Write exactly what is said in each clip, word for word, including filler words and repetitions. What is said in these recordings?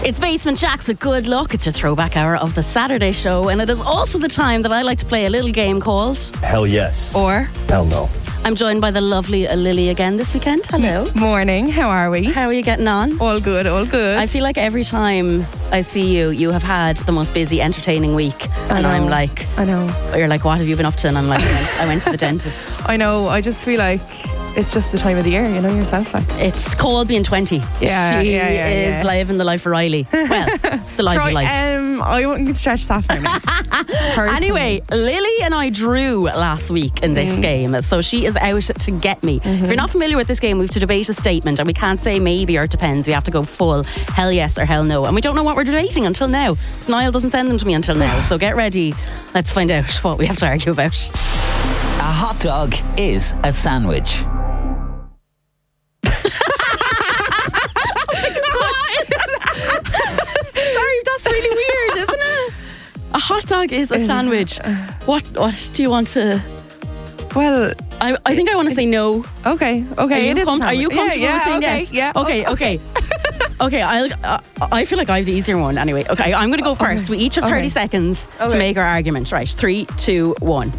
It's Basement Jacks with Good Luck. It's your throwback hour of the Saturday show, and it is also the time that I like to play a little game called Hell Yes. Or Hell No. I'm joined by the lovely Lily again this weekend. Hello. Morning, how are we? How are you getting on? All good, all good. I feel like every time I see you, you have had the most busy, entertaining week. I and know. I'm like, I know. You're like, what have you been up to? And I'm like, I went, I went to the dentist. I know, I just feel like it's just the time of the year, you know yourself. Like. It's cold being twenty. Yeah, she yeah, yeah, is yeah. living the life of Riley. Well, the life Try, of life. Um, I wouldn't stretch that for me. Anyway, Lily and I drew last week in this mm. game, so she is out to get me. Mm-hmm. If you're not familiar with this game, we have to debate a statement, and we can't say maybe or it depends. We have to go full hell yes or hell no, and we don't know what we're debating until now. Niall doesn't send them to me until now, so get ready. Let's find out what we have to argue about. A hot dog is a sandwich. Sorry, that's really weird, isn't it? A hot dog is a sandwich. What What do you want to? Well, I I think I want to say no. Okay, okay. Are you, it com- is are you comfortable yeah, with saying yeah, yes? okay, yeah. Okay, okay. Okay, I'll, uh, I feel like I have the easier one anyway. Okay, I'm going to go first. Okay. We each have thirty Okay. seconds Okay. to make our argument. Right, three, two, one.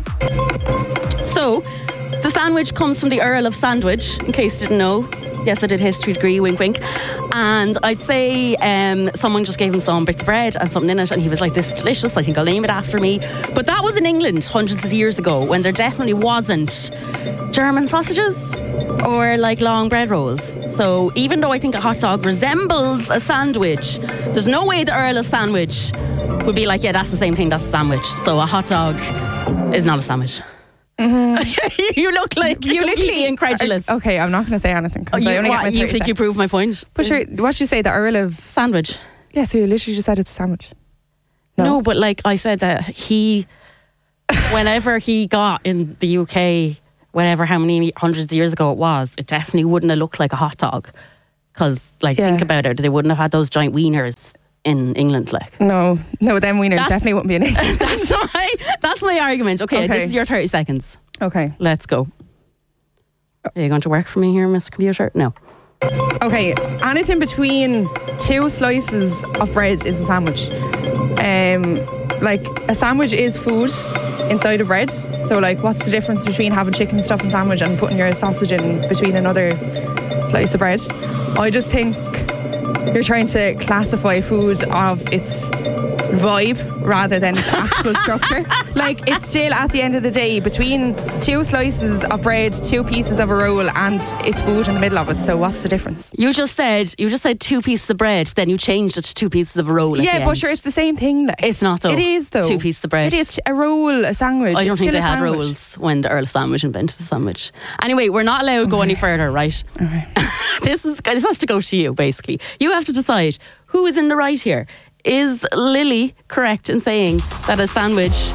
So, the sandwich comes from the Earl of Sandwich, in case you didn't know. Yes, I did history degree, wink, wink. And I'd say um, someone just gave him some bits of bread and something in it, and he was like, this is delicious, I think I'll name it after me. But that was in England hundreds of years ago, when there definitely wasn't German sausages or like long bread rolls. So even though I think a hot dog resembles a sandwich, there's no way the Earl of Sandwich would be like, yeah, that's the same thing, that's a sandwich. So a hot dog is not a sandwich. Mm-hmm. You look like you literally incredulous. Uh, okay, I'm not going to say anything. Oh, you, I only what, get my you think seconds. you proved my point? But sure, what did you say? The Earl of Sandwich. Yeah, so you literally just said it's a sandwich. No, no but like I said that he, whenever he got in the U K, whatever how many hundreds of years ago it was, it definitely wouldn't have looked like a hot dog. Because, like, Yeah. think about it, they wouldn't have had those giant wieners in England, like. No, no, them wieners That's- definitely wouldn't be in it. That's my that's my argument. Okay, Okay. this is your thirty seconds. Okay. Let's go. Are you going to work for me here, Mister Computer? No. Okay, anything between two slices of bread is a sandwich. Um, like a sandwich is food inside of bread. So, like, what's the difference between having chicken stuffing sandwich and putting your sausage in between another slice of bread? I just think you're trying to classify food of its vibe rather than its actual structure. Like, it's still at the end of the day between two slices of bread, two pieces of a roll, and it's food in the middle of it. So what's the difference? You just said you just said two pieces of bread, but then you changed it to two pieces of a roll. At Yeah, the but end. sure, it's the same thing. Like. It's not though. It is though. Two pieces of bread. It is a roll, a sandwich. I don't It's think still they a had sandwich. rolls when the Earl of Sandwich invented the sandwich. Anyway, we're not allowed to go any further, right? Okay. this is this has to go to you. Basically, you have to decide who is in the right here. Is Lily correct in saying that a sandwich?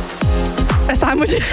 A sandwich. a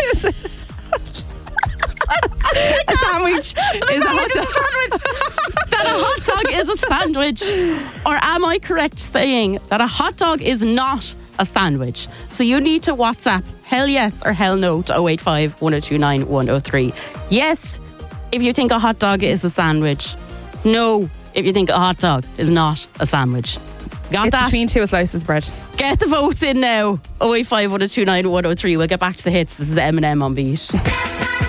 sandwich is a hot dog. That a hot dog is a sandwich, or am I correct saying that a hot dog is not a sandwich? So you need to WhatsApp hell yes or hell no to oh eight five, one oh two nine, one oh three. Yes, if you think a hot dog is a sandwich. No, if you think a hot dog is not a sandwich. Got It's that? between two slices of bread. Get the votes in now. oh eight five, one oh two nine, one oh three. We'll get back to the hits. This is Eminem on Beat.